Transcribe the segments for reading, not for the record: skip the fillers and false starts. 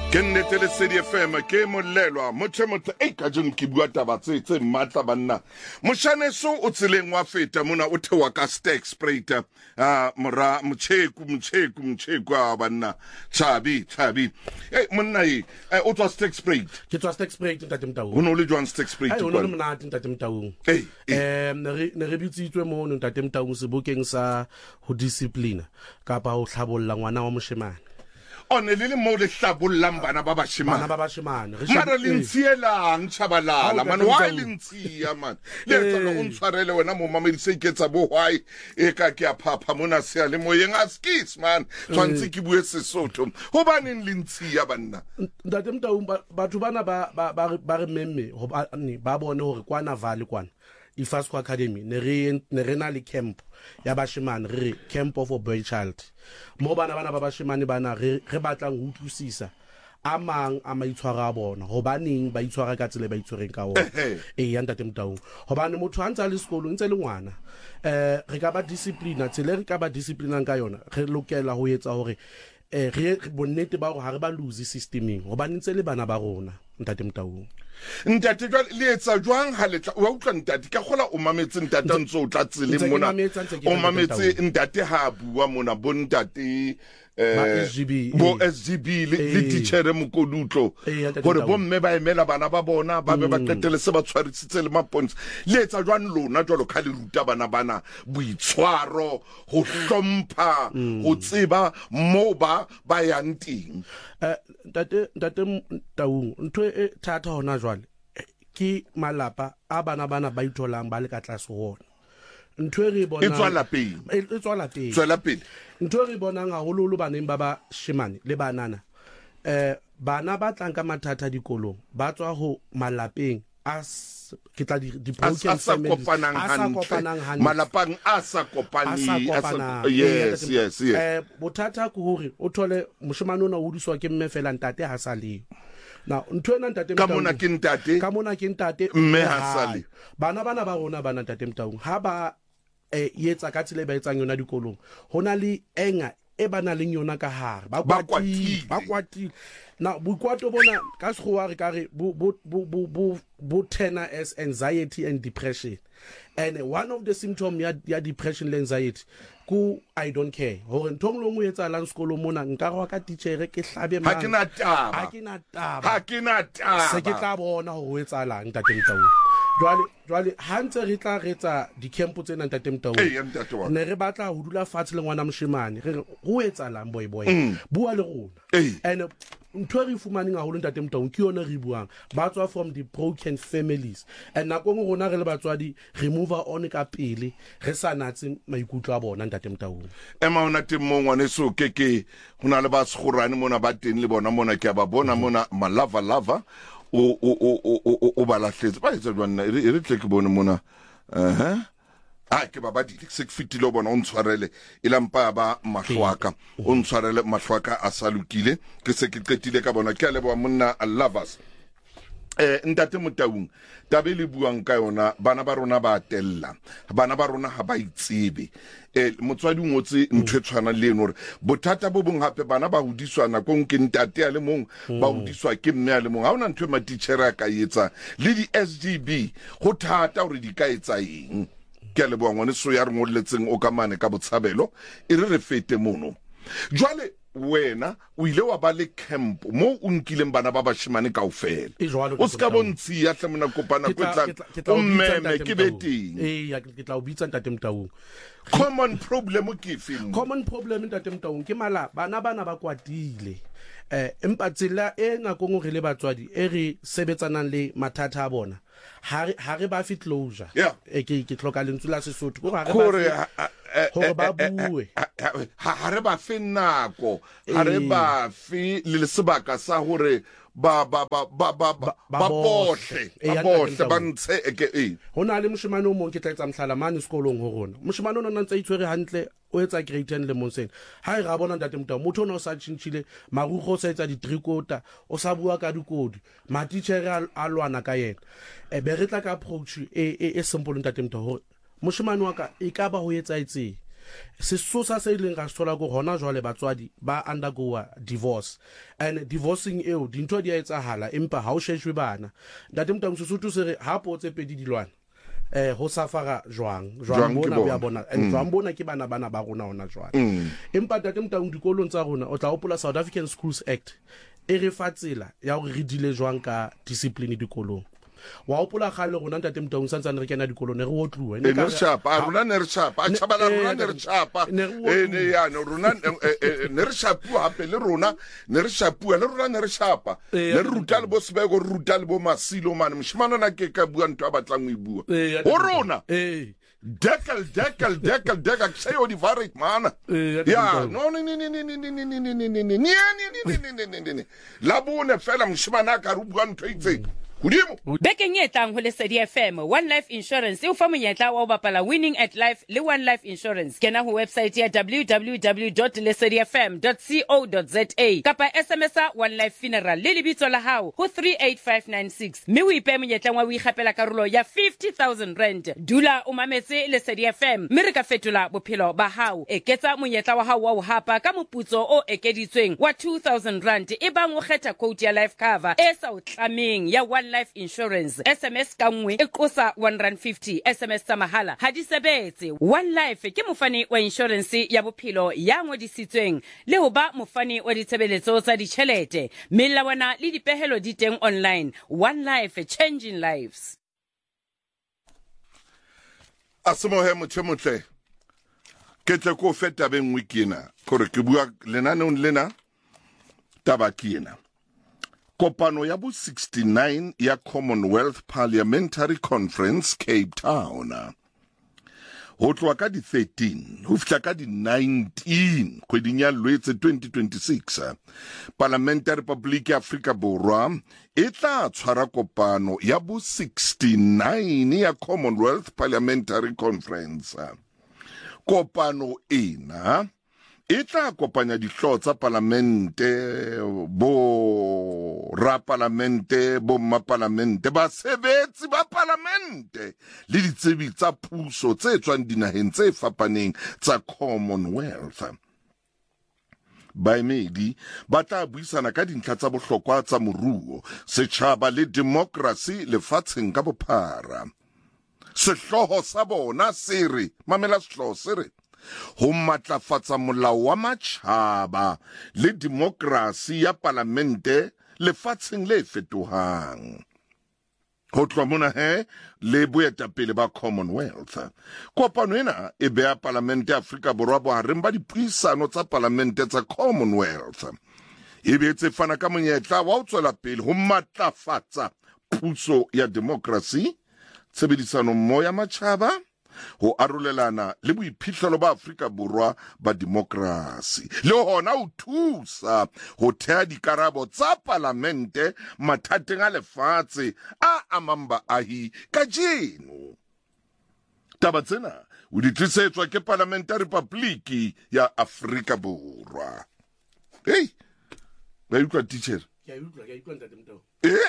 Ke nnete le Sedi FM ke molelwa motho ka jong ke bua taba tse matla banna moshaneso o tseleng wa feta mona o thewa ka stack sprayer mora mcheku banna chabi monna o tswa stack sprayer ke tswa stack sprayer ntate Mtaung o no le jwang stack sprayer o no le monate ntate Mtaung ne re bitsitswe mo ntate Mtaung sebokeng sa ho discipline kapa ho hlabolla ngwana wa moshemane on le mo le hlabollang bana ba bashimane mara le ntshielang tshabalala man why le ntshia man le tsona o ntshwarele wena mo mamedise iketsa bo why e ka ke a phapha mona se le moyeng a skis man tshwantse ke bue Sesotho ho baneng le ntshia banna ntate Mtaung batho bana ba re memme ba bone hore kwana valley kwana Ifasco Academy ne re na le camp ya bashimane re camp of a boy child mo bana ba bashimane bana re batlang ho utlwisisa amang a maitshwara a bona hobaneng ba itshwara ka tsele ba itshwereng ka ona ya ntate Mtaung hobane motho a ntse a le sekolong ntse le ngwana re ka ba discipline tsele re ka ba discipline ka yona re lokela ho etsa hore re bonnete ba hore ha re ba lose systeming hobane ntse le bana ba rona ntate Mtaung ntate jwa le etsa jwang ha letla wa utlwa ntate ka gola o mametse ntate ntse o tla tsele mona o mametse ntate ha bua mona bontate bo SGB le teacher mokodutlo gore bomme ba emela bana ba bona ba be ba qetele se ba tshwarisitse le maponts le etsa jwang lona jwalo ka le ruta bana boitshwaro ho hlompha ho tseba mo ba yang teng ntate Mtaung ntwe thata hona jwale ke malapa a bana ba itholang ba le ka tlase hona ntwe re bona e tswala pele ntwe re bona ngaholo baneng ba shimane le banana bana ba tlang ka mathata dikolong ba tswa ho malapeng ke tla di broken families malapang a sa kopane yes bothata ke hore o thole moshimane ona o duswa ke mme fela ntate ha sa le na ntwena ntate Mtaung ka mona ke ntate mme ha sa le bana ba rona bana ntate Mtaung ha ba yetsa ka tsile ba etsang yona dikolong hona le enga e bana le yona ka hare ba kwatile na bukwato bona ka sekgowa re ka re bo tenor as anxiety and depression and one of the symptoms ya depression le anxiety ku I don't care hore ntong lo mo etsa lang sekolo mona nka re wa ka teacher ke hlabe ha ke na taba se ke tla bona ho etsa lang ntate Mtaung jwale hantse re tla retsa di-camp tsena ntate Mtaung ne re batla ho dula fatshe le ngwana moshemane re ho etsa lang boy bua le rona and ntwe re fumaneng haholo ntate Mtaung ke yona re buang ba tswa from the broken families and nako ngwe rona re le batswadi re move on ka pele re sa natse maikutlo a bona ntate Mtaung ema ona temo ngwane so keke hona le ba tshorane mona ba teng le bona mona ke ba bona mona malava o balahletse ba etsa jwana re tle ke bone mona ke ba di se fitile bona o ntshwarele ilampa ba mahlwaka o ntshwarele mahlwaka a salukile ke se ke qetile ka bona ke a leboa monna lovers ntate Mtaung tabele buang ka yona bana ba rona ba tella bana ba rona ha ba itsebe motswadi ngotse ntwe tshwana le eno re bothata bo bong hape bana ba hodiswa nako ke ntate a le mong ba hodiswa ke mme a le mong ha ona ntwe ma teacher a ka etsa le di SGB go thata hore di ka etsa eng ke le boa ngone so ya re ngolletseng o ka mane ka botshabelo e re fete mono jwale wena o ile wa ba le camp mo o nkileng bana ba bashimane kaofela o ska bontsi ya tlamena kopana kwetlang o mmeme ke beteng ke tla o bitsa ntate Mtaung common problem ke feng common problem ntate Mtaung ke mala bana ba kwatile empa tsela nako ngwe re le batswadi re sebetsanang le mathata a bona ha re ba fit closure ke tloka lentswe la Sesotho go hore ba bue ha re ba fe nako ha re ba fe le sebaka sa hore ba bohle ba ntshe hona le moshimane o mong ke tla etsa mohlala mane sekolong ho rona moshimane o nna ntse itshwere hantle o etsa grade 10 le monseng ha e ra bona ntate Mtaung motho ona o sa tshintshile marugo o sa etsa di-3/4 o sa bua ka dikodi matitjhere a lwana ka yena be re tla ka approach e simple ntate Mtaung hore moshimane wa ka e ka ba ho etsa etse sesosa se ileng ga se thola go hona jwale batswadi ba undergo divorce, and divorcing eo dintho di a etsahala empa ha o shejwe bana. Ntate Motau Sesotho se re ha po tse pedi dilwana ho safara jwang bona ba bona, and jwang bona ke bana ba rona ona jwang. Empa Ntate Motau dikolong tsa rona o tla hopola South African Schools Act e re fa tsela ya hore re dile jwang ka discipline dikolong. Wa hopola khale rona Ntate Motau santsane re kena dikolong ne re otluwe ne re shapa rona ne re shapa a tšhabala rona ne re shapa ne ya no rona ne re shapua hape le rona ne re shapua le rona ne re shapa ne re ruta le bo Sebeko re ruta le bo Masilo mane moshimana na ke ka bua ntwa batlang o ibua ho rona Dekel say o di varit mana ya no ni la bone fela moshimana ka rubua ntwa itseng. Bekeng e tlang ho Lesedi FM, One Life Insurance e fa monyetla wa ho bapala Winning at Life le One Life Insurance. Kena ho website ya www.lesedifm.co.za kapa SMS One Life Funeral le lebitso la hao ho 38596. Mme o ipe monyetla wa ho ikgapela karolo ya 50,000 rand. Dula o mametse Lesedi FM, mme re ka fetola bophelo ba hao. Eketsa monyetla wa hao wa ho hapa ka moputso o ekeditsweng wa 2,000 rand e bang o kgetha quote ya life cover e sa o tlameng ya One Life Insurance. SMS ka nngwe e qosa 150. SMS tsa mahala ha di sebetse. One Life ke mofani wa insurance ya bophelo ya ngodisitsweng le ho ba mofani wa ditshebeletso tsa ditjhelete. Melawana le dipehelo di teng online. One Life, changing lives. Asemohe motle ke tle ko feta ben weekend kore ke bua lenanong lena taba ke ena. Kopano ya bo 69 ya Commonwealth Parliamentary Conference Cape Town. Ho tloa ka di 13 ho fihla ka di 19 kgweding ya Lwetse 2026 Parlamenta ya Republic ya Afrika Borwa e tla tshwara kopano ya bo 69 ya Commonwealth Parliamentary Conference. Kopano ena e tla kopanya dihlooho tsa parlamente, bo rapalamente, bo mmapalamente, basebetsi ba parlamente le ditsebi tsa puso tse tswang dinaheng tse fapaneng tsa Commonwealth. Baemedi ba tla buisana ka dintlha tsa bohlokwa tsa moruo, setjhaba le demokrasi lefatsheng ka bophara. Sehloho sa bona se re, mamela sehloho se re, ho matlafatsa molao wa matjhaba le demokrasi ya parlamente lefatsheng le fetohang. Ho tloha mona le boetapele ba Commonwealth. Kopano ena e beha parlamente ya Afrika Borwa bohareng ba dipuisano tsa parlamente tsa Commonwealth. E boetse fana ka monyetla wa ho tswela pele ho matlafatsa puso ya demokrasi, tshebedisano mmoho ya matjhaba, ho arolelana le boiphihlelo ba Afrika Borwa ba demokrasi, le hona ho thusa ho theha dikarabo tsa parlamente mathateng a lefatshe a amang baahi kajeno. Taba tsena o di tlisetswa ke Parlamente ya Republiki ya Afrika Borwa. Hey, ba utlwa teacher? Ke a utlwa Ntate Motau.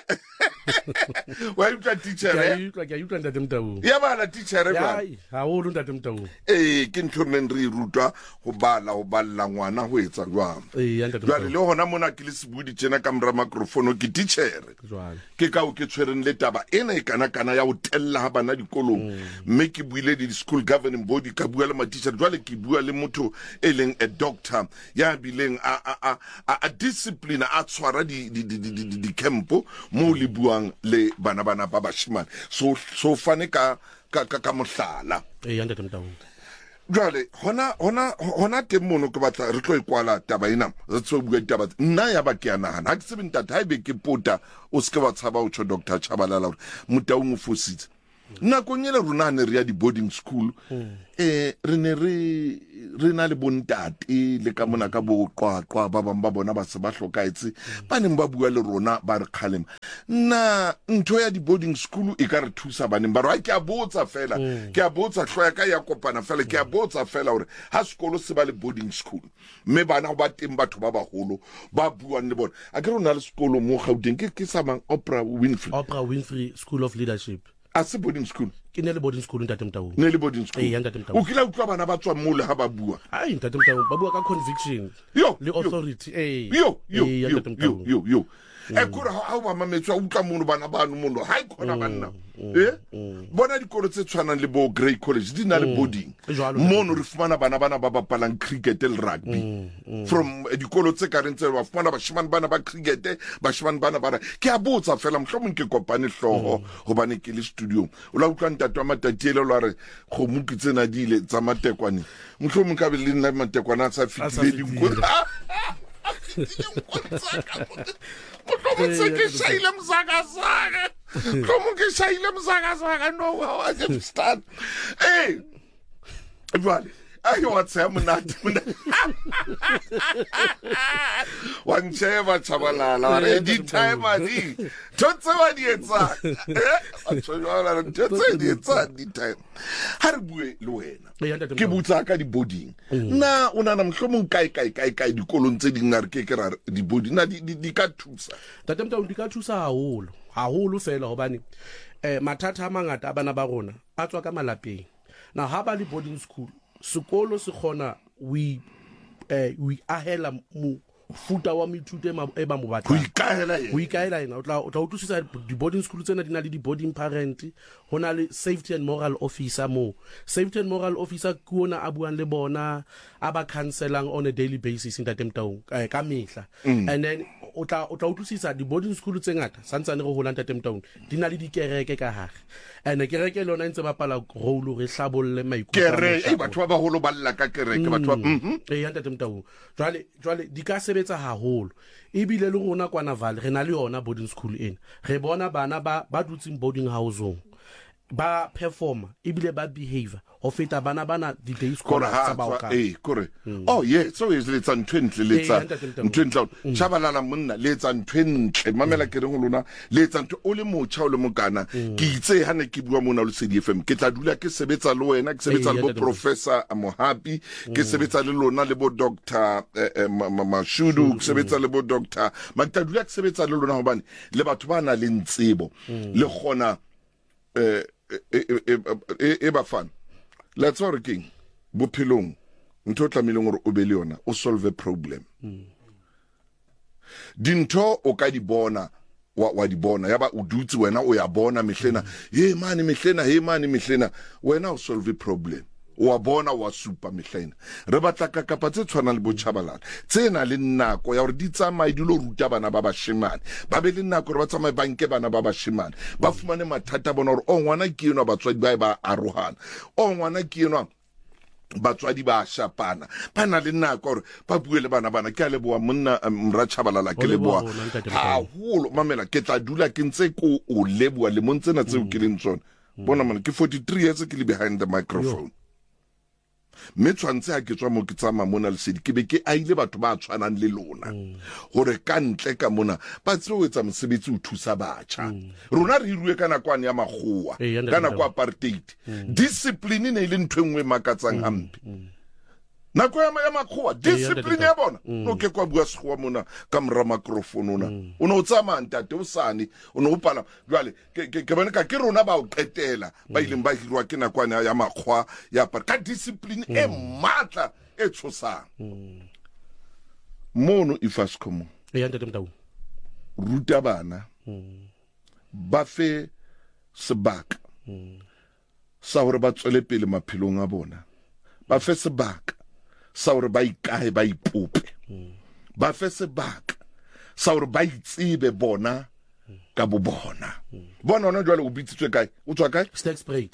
Wa utlwa teacher? Ke a utlwa Ntate Motau. Ya bala teacher ba. Ha o lo Ntate Motau. Ke ntho re re rutwa ho bala ho balla ngwana ho etsa jwang. Ntate Motau. Jwale le hona mona ke le sebudi tjena ka mra microphone ke teacher. Jwale. Ke ka o ke tshwereng le taba ena e kana ya ho tella ha bana dikolong. Mme ke buile di school governing body ka bua le ma teacher. Jwale ke bua le motho e leng a doctor ya bileng a discipline a tshwara di campo mo le buang le bana ba bashimane so fane ka mohlala. Ntate Motau. Jwale hona teng mono ke batla re tlo ikwala taba ena re tso bua taba nna ya ba ke ya nahana ha ke tsebe ntate ha ibe ke pota o se ke wa tshaba o tsho Dr. Chabalala Motau mo fositse nakong ele rona ne re ya di boarding school re ne re na le bontate le ka mona ka bo qwaqwa ba bang ba bona ba se ba hlokaetse ba neng ba bua le rona ba re khalema na ntho ya di boarding school e ka re thusa baneng ba re ke a botsa fela ke a botsa hloya ka ya kopana fela ke a botsa fela hore ha sekolo se ba le boarding school mme bana ba teng batho ba baholo ba buang le bona a ke rona le sekolo mo Gauteng ke sa mang Oprah Winfrey School of Leadership. a se boarding school ke ne le boarding school ntate Mtaung ne le boarding school ntate Mtaung o kila utlwa bana ba tswa mole ha ba bua ai ntate Mtaung ba bua ka conviction le authority yo ekura ha ba mametswa utlwa mono bana ba no mono ha ikona banna bona dikolo tse tshwanang le bo Grey College di na le boarding mono re fumana bana ba bapalang cricket le rugby from dikolo tse ka rentse ba fumana bashimane bana ba cricket bashimane bana ba ke a botsa fela mohlomong ke kopane hloho hobane ke le studio o la utlwa ntatwa matatiele lo re go mukitsena di ile tsa matekwane mohlomong ka be le nna matekwana sa fitile dikolo Komuke shayile mzakazaka. Komuke shayile mzakazaka no I understand. Hey. Vale. Ayo watsema nathi mina. Wancheva chabalala ready time ali. Totse wadi etsa. Atshwala totse di etsa di time. Haribue le wena. Ke butsa ka di boarding. Na una na mhlomong kai dikolong tse ding na re ke ra di boarding na di ka thusa. Tate Mtaung di ka thusa haholo fela hobane mathata a mangata a bana ba rona a tswa ka malapeng. Na ha ba le boarding school sekolo se khona we ahela mu futa wa mithuto e ba mo batla ho ikaela ena o tla utlwisisa di boarding school tsena di na le di boarding parent hona le safety and moral officer safety and moral officer kuona a buang le bona aba counselang on a daily basis ntate Mtaung ka mehla and then o tla utlwisisa di boarding school tse ngata santsane re hola ntate Mtaung di na le dikereke ka hare ene kereke lona ntse ba pala role re hlabolle maikutlo kereke batho ba holo ba lla ka kereke batho ba ntate Mtaung jwale di ka sebetsa haholo ebile le rona kwa Naval re na le yona boarding school ena re bona bana ba dutsing boarding house ba perform ebile ba behavior ho feta bana di day school tsa ba ka kore oh yeah so is let's ntwentle ntwentle chabalala monna let's ntwentle mamela ke reng lona let's ntwe o le mocha o le mokana ke itse hane ke bua mona le CDFM ke tla dula ke sebetsa le wena ke sebetsa le bo professor Mohapi ke sebetsa le lona le bo Dr Mashudu ke sebetsa le bo Dr Makta dula ke sebetsa le lona hobane le batho ba na le ntsebo le gona ba fan let's working bophelong ntho tlamileng gore o be le yona o solve a problem dintho o ka di bona wa di bona ya ba o dutse wena o ya bona mehlena hey mani mehlena wena o solve a problem wa bona wa super mehlena re batla ka kapa tse tshwana le botshabalala tsena le nnako ya gore di tsamaye di lo ruta bana ba bashimane ba be le nnako re ba tsamaye banke bana ba bashimane ba fumane mathata bona gore o ngwana ke eno batswadi ba arohana o ngwana ke eno batswadi ba shapana ba na le nnako gore ba bue le bana ke a leboa monna mra Chabalala ke leboa haholo mamela ke tla dula ke ntse ko o leboa le montsena tseo ke leng tsona bona mana ke 43 years ke le behind the microphone me tshwantse ha ke tswa mo ke tsama mona le sedi ke be ke aile batho ba tshwanang le lona gore ka ntle ka mona ba tseo etsa mosebetsi o thusa batjha rona re irue kana kwane ya magoa kana kwa apartheid discipline ne ile ntwengwe makatsang hampe nako ya magoa discipline ya bona no ke kwa bua segoa mona ka mra microphone ona o no tsama ntate o sane o no pala jwale ke bona ka ke rona ba o qetela ba ileng ba hirwa ke nakwana ya magoa ya ka discipline e matla e tshosang mono ifascom ntate Mtaung ruta bana ba fe sebaka sa hore ba tswele pele maphelong a bona ba fe sebaka sa hore ba ikae ba ipope ba fe sebaka sa hore ba itsebe bona ka bo bona ona jwale o bitsitswe kae o tswa kae Stakespruit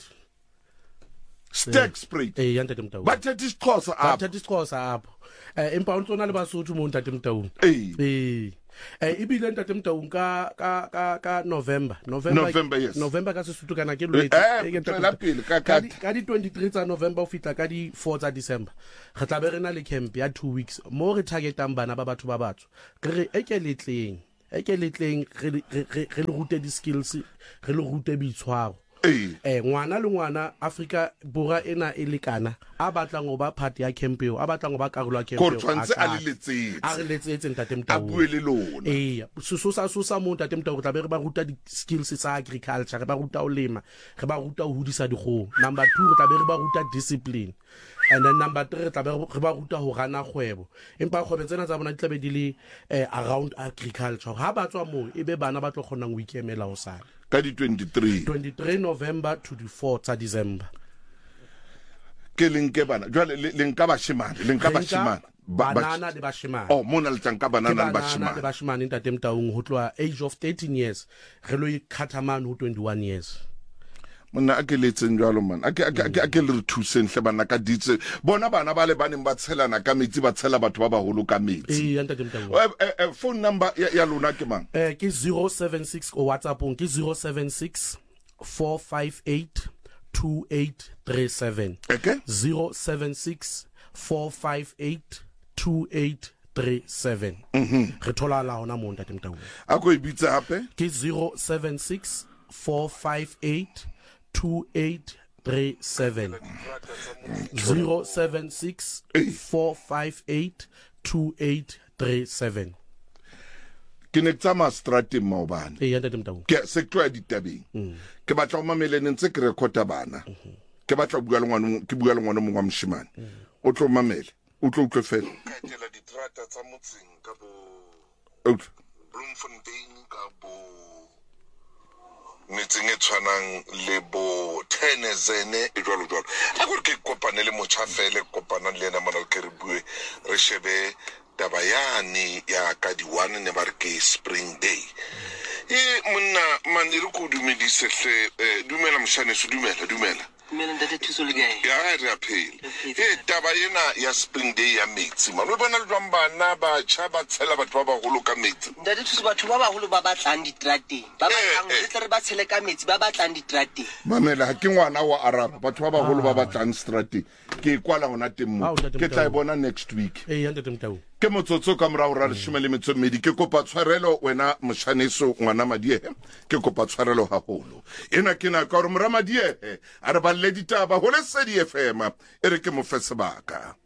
ntate Mtaung ba thathi Xhosa apho empa o tsona le Basotho mo ntate Mtaung ibile ntate Mtaung ka November yes November ka Sesotho kana ke lwetse ka di 23 tsa November o fitla ka di 4 tsa December re tla be rena le camp ya 2 weeks mo re targetang bana ba batho ba batho re ekeletleng re le rute di skills re le rute boitshwaro ngwana le ngwana Africa Borwa ena e lekana a batlang go ba part ya camp eo a batlang go ba karolo ya camp eo a re letsetse ntate Mtau a bue le lona susa mo ntate Mtau tla be re ba ruta di skills tsa agriculture re ba ruta o lema re ba ruta o hudisa dikgoho. Number 2 re tla be re ba ruta discipline, and then number 3 re tla be re ba ruta ho rana kgwebo. Empa kgwebo tsena tsa bona di tla be di le around agriculture. Ha ba tswa mo e be bana ba tlo kgonang go ikemela ho sala ka di 23 November to the 4 tsa December. Ke lenke bana jwale lenka bashimane banana le bashimane mona le tsanka banana le bashimane ntate Mtaung ho tloa age of 13 years re lo ikhathamane ho 21 years. Mona a ke letseng jwalo man a ke le re thuseng hle bana ka ditse bona bana ba le baneng ba tshelana ka metsi ba tshela batho ba baholo ka metsi. Ntate Mtaung phone number ya lona ke mang? Ke 076 o WhatsApp ke 076 458 2837. Okay. 076 458 2837. Re thola la hona mo ntate Mtaung. A go ibitsa hape ke 076 458 2837. 076 458 2837. ke ne tsama strati maobane ntate Mtaung ke sector ya ditabeng ke batla o mamelene ntse ke recorda bana ke batla bua le ngwana mongwe wa moshimane o tlo mamele o tlo utlwe fela ka tela ditrata tsa motseng ka bo Bloemfontein ka bo metseng e tshwanang le bo Tenezene e jwalo a gore ke kopane le motšhafele kopana le ena mona ke re bue re shebe taba yane ya ka di 1 ne ba re ke spring day monna man re go dumedise hle dumela mshaneso dumela ntate thuso le gae ya re a phela taba yena ya spring day ya metsi man o bona le jwang bana ba tšha ba tshela batho ba bagolo ka metsi ntate thuso batho ba bagolo ba batlang ditrateng ba batlang re tle re ba tshele ka metsi ba batlang ditrateng mamela ha ke ngwana wa araba batho ba bagolo ba batlang strateng ke kwala gona teng mo ke tla bona next week ntate Mtaung ke motsotso ka morao ra re shumele metsomedi ke kopa tshwarelo wena moshaneso ngwana madiehe ke kopa tshwarelo haholo ena ke na ka re mora madiehe a re balle ditaba ho le SEDI FM e re ke mo fe sebaka.